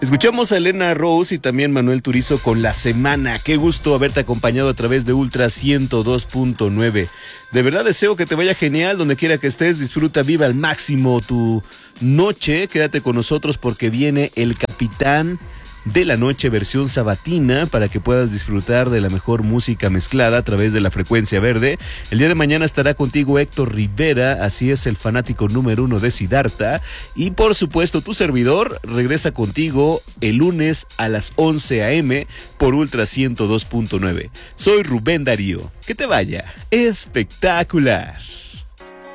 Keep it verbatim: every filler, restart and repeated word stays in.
Escuchamos a Elena Rose y también Manuel Turizo con La Semana. Qué gusto haberte acompañado a través de Ultra ciento dos punto nueve. De verdad deseo que te vaya genial donde quiera que estés. Disfruta, viva al máximo tu noche. Quédate con nosotros porque viene el Capitán de la Noche versión sabatina para que puedas disfrutar de la mejor música mezclada a través de la frecuencia verde. El día de mañana estará contigo Héctor Rivera, así es, el fanático número uno de Siddhartha. Y por supuesto tu servidor regresa contigo el lunes a las once a eme por Ultra ciento dos punto nueve. Soy Rubén Darío. Que te vaya espectacular.